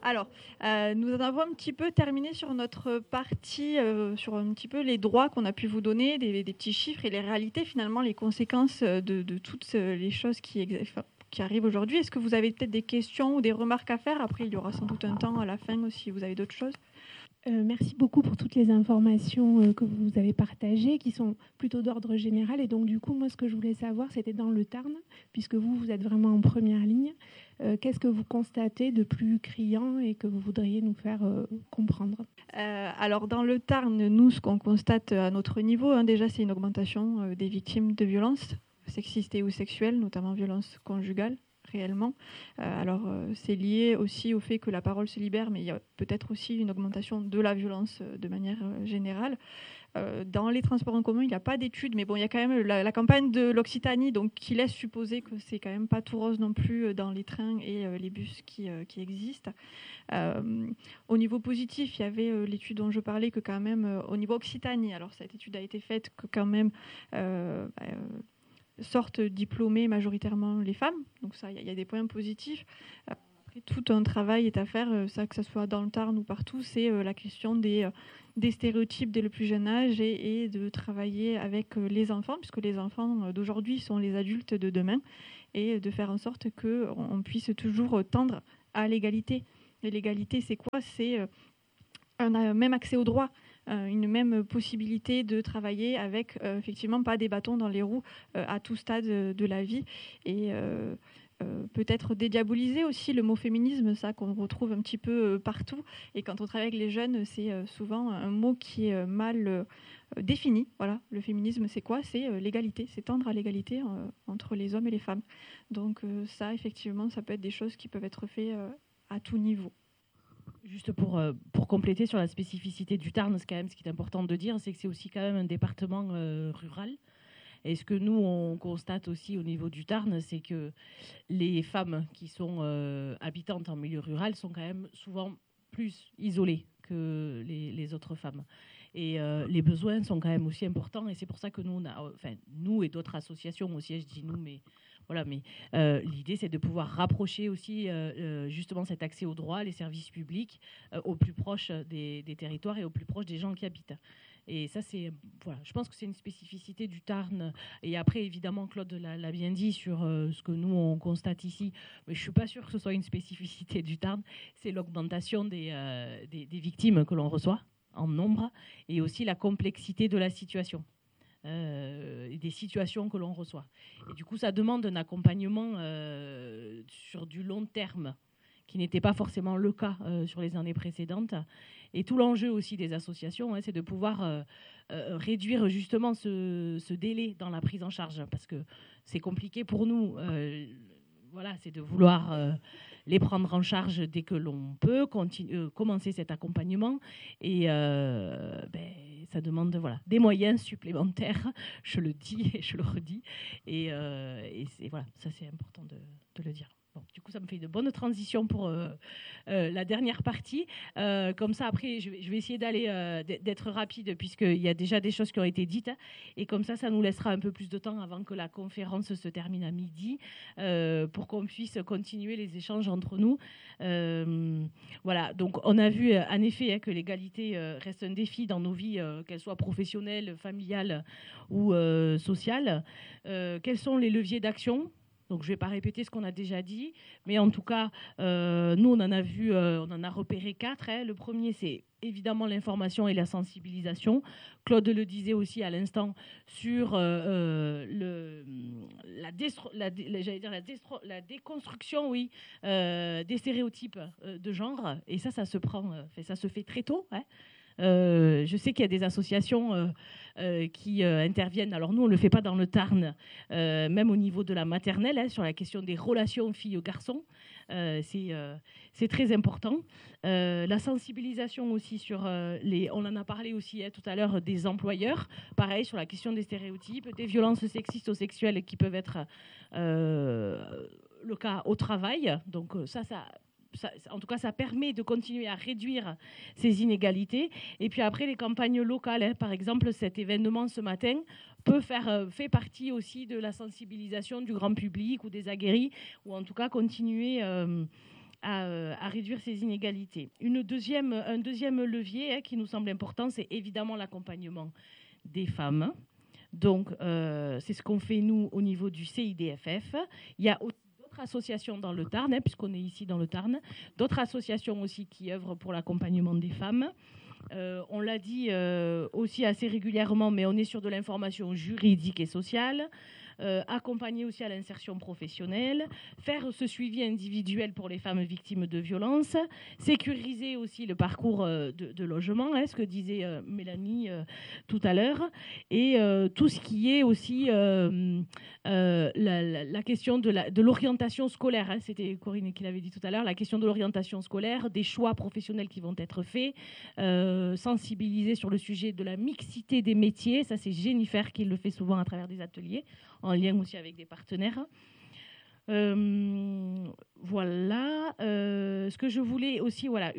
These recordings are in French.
Alors, nous en avons un petit peu terminé sur notre partie, sur un petit peu les droits qu'on a pu vous donner, des petits chiffres et les réalités, finalement, les conséquences de toutes les choses qui arrivent aujourd'hui. Est-ce que vous avez peut-être des questions ou des remarques à faire? Après, il y aura sans doute un temps à la fin aussi, si vous avez d'autres choses. Merci beaucoup pour toutes les informations que vous avez partagées, qui sont plutôt d'ordre général. Et donc, du coup, moi, ce que je voulais savoir, c'était dans le Tarn, puisque vous êtes vraiment en première ligne. Qu'est-ce que vous constatez de plus criant et que vous voudriez nous faire comprendre? Alors, dans le Tarn, nous, ce qu'on constate à notre niveau, déjà, c'est une augmentation des victimes de violences sexistes et ou sexuelles, notamment violences conjugales. Réellement. C'est lié aussi au fait que la parole se libère, mais il y a peut-être aussi une augmentation de la violence de manière générale. Dans les transports en commun, il n'y a pas d'études, mais bon, il y a quand même la campagne de l'Occitanie, donc qui laisse supposer que c'est quand même pas tout rose non plus dans les trains et les bus qui existent. Au niveau positif, il y avait l'étude dont je parlais, que quand même, au niveau Occitanie, alors cette étude a été faite que quand même... sortent diplômées majoritairement les femmes. Donc ça, il y a des points positifs. Après, tout un travail est à faire, ça, que ce soit dans le Tarn ou partout, c'est la question des stéréotypes dès le plus jeune âge et de travailler avec les enfants, puisque les enfants d'aujourd'hui sont les adultes de demain, et de faire en sorte qu'on puisse toujours tendre à l'égalité. Et l'égalité, c'est quoi? C'est un même accès aux droits, une même possibilité de travailler avec, effectivement, pas des bâtons dans les roues à tout stade de la vie. Et peut-être dédiaboliser aussi le mot féminisme, ça qu'on retrouve un petit peu partout. Et quand on travaille avec les jeunes, c'est souvent un mot qui est mal défini. Voilà, le féminisme, c'est quoi? C'est l'égalité, c'est tendre à l'égalité entre les hommes et les femmes. Donc ça, effectivement, ça peut être des choses qui peuvent être faites à tout niveau. Juste pour compléter sur la spécificité du Tarn, ce qui est important de dire, c'est que c'est aussi quand même un département rural. Et ce que nous, on constate aussi au niveau du Tarn, c'est que les femmes qui sont habitantes en milieu rural sont quand même souvent plus isolées que les autres femmes. Et les besoins sont quand même aussi importants. Et c'est pour ça que nous, nous et d'autres associations aussi, je dis nous, mais... Voilà, mais l'idée, c'est de pouvoir rapprocher aussi justement cet accès aux droits, les services publics, au plus proche des territoires et au plus proche des gens qui habitent. Et ça, voilà, je pense que c'est une spécificité du Tarn. Et après, évidemment, Claude l'a bien dit sur ce que nous, on constate ici. Mais je ne suis pas sûre que ce soit une spécificité du Tarn. C'est l'augmentation des victimes que l'on reçoit en nombre et aussi la complexité de la situation. Des situations que l'on reçoit. Et du coup, ça demande un accompagnement sur du long terme, qui n'était pas forcément le cas sur les années précédentes. Et tout l'enjeu aussi des associations, c'est de pouvoir réduire justement ce délai dans la prise en charge, parce que c'est compliqué pour nous. Voilà, c'est de vouloir les prendre en charge dès que l'on peut, commencer cet accompagnement. Et ça demande des moyens supplémentaires, je le dis et je le redis. Et voilà, ça c'est important de le dire. Bon, du coup, ça me fait de bonnes transitions pour la dernière partie. Comme ça, après, je vais essayer d'être rapide, puisqu'il y a déjà des choses qui ont été dites. Et comme ça nous laissera un peu plus de temps avant que la conférence se termine à midi, pour qu'on puisse continuer les échanges entre nous. Voilà, donc on a vu en effet que l'égalité reste un défi dans nos vies, qu'elles soient professionnelles, familiales ou sociales. Quels sont les leviers d'action ? Donc, je ne vais pas répéter ce qu'on a déjà dit, mais en tout cas, nous, on en a repéré 4. Le premier, c'est évidemment l'information et la sensibilisation. Claude le disait aussi à l'instant sur la déconstruction, des stéréotypes de genre. Et ça se prend, ça se fait très tôt. Je sais qu'il y a des associations qui interviennent. Alors nous, on ne le fait pas dans le Tarn, même au niveau de la maternelle, sur la question des relations filles-garçons. C'est très important. La sensibilisation aussi sur on en a parlé aussi tout à l'heure, des employeurs. Pareil, sur la question des stéréotypes, des violences sexistes ou sexuelles qui peuvent être le cas au travail. Donc ça, en tout cas, ça permet de continuer à réduire ces inégalités. Et puis après, les campagnes locales, par exemple, cet événement ce matin fait partie aussi de la sensibilisation du grand public ou des aguerris, ou en tout cas continuer à réduire ces inégalités. Un deuxième levier qui nous semble important, c'est évidemment l'accompagnement des femmes. Donc, c'est ce qu'on fait, nous, au niveau du CIDFF. Il y a d'autres associations dans le Tarn, puisqu'on est ici dans le Tarn, d'autres associations aussi qui œuvrent pour l'accompagnement des femmes. On l'a dit aussi assez régulièrement, mais on est sur de l'information juridique et sociale. Accompagner aussi à l'insertion professionnelle, faire ce suivi individuel pour les femmes victimes de violences, sécuriser aussi le parcours de logement, ce que disait Mélanie tout à l'heure, et tout ce qui est aussi la question de l'orientation scolaire. C'était Corinne qui l'avait dit tout à l'heure, la question de l'orientation scolaire, des choix professionnels qui vont être faits, sensibiliser sur le sujet de la mixité des métiers. Ça, c'est Jennifer qui le fait souvent à travers des ateliers, en lien aussi avec des partenaires. Voilà. Ce que je voulais aussi, voilà,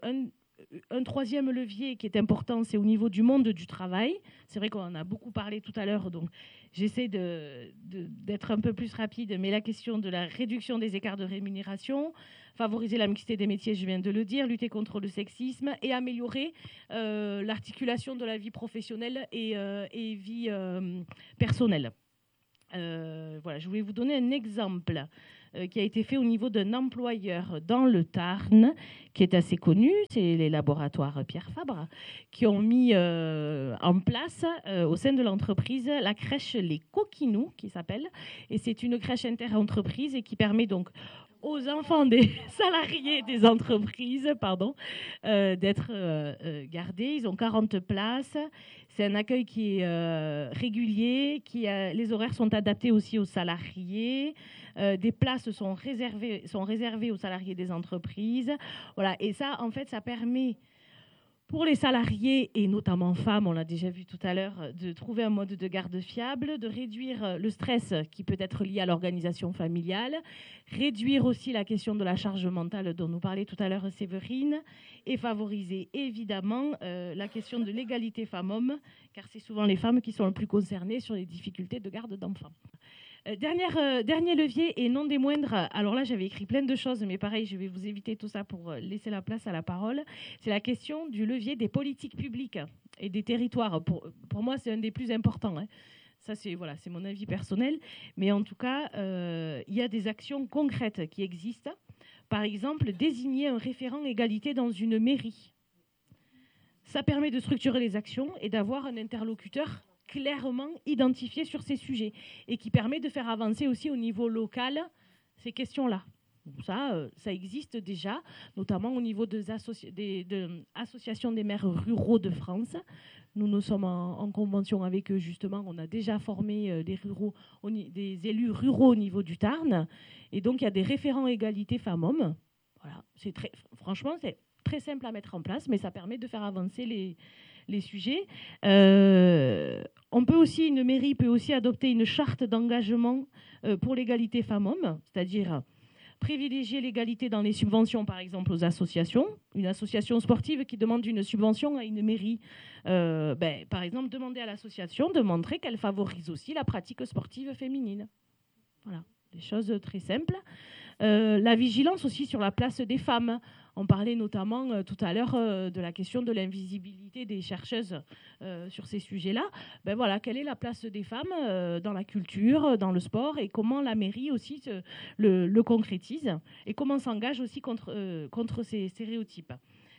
un troisième levier qui est important, c'est au niveau du monde du travail. C'est vrai qu'on en a beaucoup parlé tout à l'heure, donc j'essaie d'être un peu plus rapide, mais la question de la réduction des écarts de rémunération, favoriser la mixité des métiers, je viens de le dire, lutter contre le sexisme et améliorer l'articulation de la vie professionnelle et vie personnelle. Voilà, je voulais vous donner un exemple qui a été fait au niveau d'un employeur dans le Tarn, qui est assez connu, c'est les laboratoires Pierre Fabre, qui ont mis en place au sein de l'entreprise la crèche Les Coquinous, qui s'appelle, et c'est une crèche inter-entreprise et qui permet donc aux enfants des salariés des entreprises d'être gardés. Ils ont 40 places. C'est un accueil qui est régulier, les horaires sont adaptés aussi aux salariés. Des places sont réservées aux salariés des entreprises. Voilà. Et ça, en fait, ça permet pour les salariés, et notamment femmes, on l'a déjà vu tout à l'heure, de trouver un mode de garde fiable, de réduire le stress qui peut être lié à l'organisation familiale, réduire aussi la question de la charge mentale dont nous parlait tout à l'heure Séverine, et favoriser évidemment la question de l'égalité femmes-hommes, car c'est souvent les femmes qui sont les plus concernées sur les difficultés de garde d'enfants. Dernier levier, et non des moindres, alors là j'avais écrit plein de choses, mais pareil, je vais vous éviter tout ça pour laisser la place à la parole, c'est la question du levier des politiques publiques et des territoires. Pour moi, c'est un des plus importants. Ça, c'est mon avis personnel, mais en tout cas, il y a des actions concrètes qui existent. Par exemple, désigner un référent égalité dans une mairie. Ça permet de structurer les actions et d'avoir un interlocuteur clairement identifié sur ces sujets et qui permet de faire avancer aussi au niveau local ces questions-là. Ça existe déjà, notamment au niveau des associations des maires ruraux de France. Nous sommes en convention avec eux, justement. On a déjà formé des élus ruraux au niveau du Tarn. Et donc, il y a des référents égalité femmes-hommes. Voilà. Franchement, c'est très simple à mettre en place, mais ça permet de faire avancer les sujets. Une mairie peut aussi adopter une charte d'engagement pour l'égalité femmes-hommes, c'est-à-dire privilégier l'égalité dans les subventions, par exemple, aux associations. Une association sportive qui demande une subvention à une mairie, par exemple, demander à l'association de montrer qu'elle favorise aussi la pratique sportive féminine. Voilà, des choses très simples. La vigilance aussi sur la place des femmes. On parlait notamment tout à l'heure de la question de l'invisibilité des chercheuses sur ces sujets-là. Quelle est la place des femmes dans la culture, dans le sport, et comment la mairie aussi le concrétise, et comment s'engage aussi contre ces stéréotypes.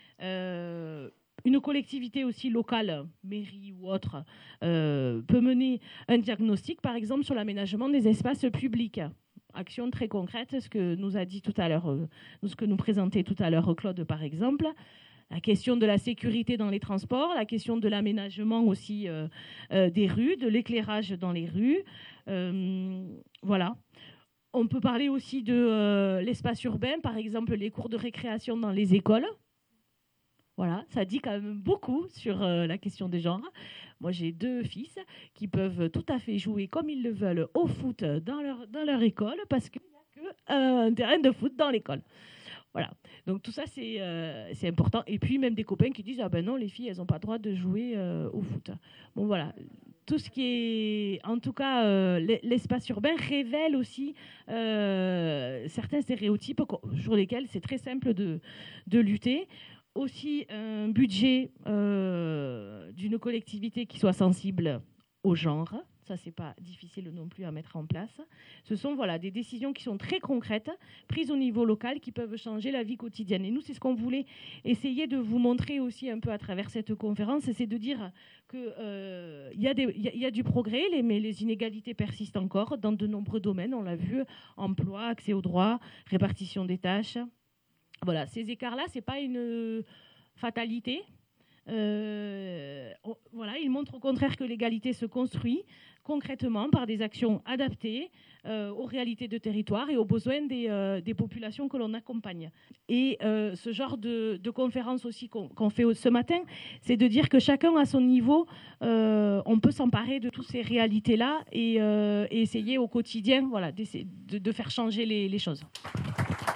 Une collectivité aussi locale, mairie ou autre, peut mener un diagnostic, par exemple, sur l'aménagement des espaces publics. Action très concrète, ce que nous a dit tout à l'heure, ce que nous présentait tout à l'heure Claude, par exemple. La question de la sécurité dans les transports, la question de l'aménagement aussi des rues, de l'éclairage dans les rues. Voilà. On peut parler aussi de l'espace urbain, par exemple les cours de récréation dans les écoles. Voilà, ça dit quand même beaucoup sur la question des genres. Moi, j'ai 2 fils qui peuvent tout à fait jouer comme ils le veulent au foot dans leur école, parce qu'il n'y a qu'un terrain de foot dans l'école. Voilà. Donc tout ça, c'est important. Et puis même des copains qui disent « Ah ben non, les filles, elles n'ont pas le droit de jouer au foot ». Bon, voilà. tout ce qui est, en tout cas, l'espace urbain révèle aussi certains stéréotypes sur lesquels c'est très simple de lutter. Aussi, un budget d'une collectivité qui soit sensible au genre. Ça, c'est pas difficile non plus à mettre en place. Ce sont des décisions qui sont très concrètes, prises au niveau local, qui peuvent changer la vie quotidienne. Et nous, c'est ce qu'on voulait essayer de vous montrer aussi un peu à travers cette conférence, c'est de dire qu'il y a du progrès, mais les inégalités persistent encore dans de nombreux domaines. On l'a vu, emploi, accès aux droits, répartition des tâches. Voilà, ces écarts-là, ce n'est pas une fatalité. Ils montrent au contraire que l'égalité se construit concrètement par des actions adaptées aux réalités de territoire et aux besoins des populations que l'on accompagne. Et ce genre de conférence aussi qu'on fait ce matin, c'est de dire que chacun à son niveau, on peut s'emparer de toutes ces réalités-là et essayer au quotidien de faire changer les choses.